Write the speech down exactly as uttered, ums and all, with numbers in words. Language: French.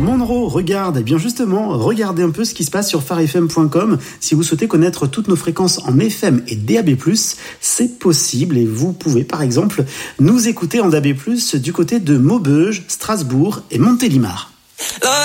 Monroe regarde, eh bien justement, regardez un peu ce qui se passe sur phare f m point com. Si vous souhaitez connaître toutes nos fréquences en F M et D A B plus, c'est possible et vous pouvez par exemple nous écouter en D A B plus du côté de Maubeuge, Strasbourg et Montélimar.